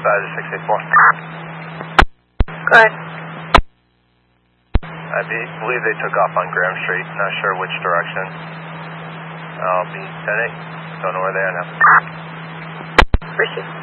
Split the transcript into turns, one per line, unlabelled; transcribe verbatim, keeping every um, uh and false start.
Dispatch six eight four.
Go ahead.
I be, believe they took off on Graham Street. Not sure which direction. I'll be ten eight. Don't know where they are now.
Appreciate it.